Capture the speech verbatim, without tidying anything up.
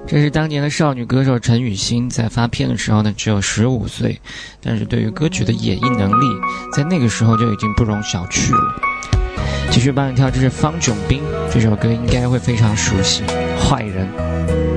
这是当年的少女歌手陈雨欣，在发片的时候呢只有十五岁，但是对于歌曲的演绎能力在那个时候就已经不容小觑了。继续帮你跳，这是方炯斌，这首歌应该会非常熟悉，坏人。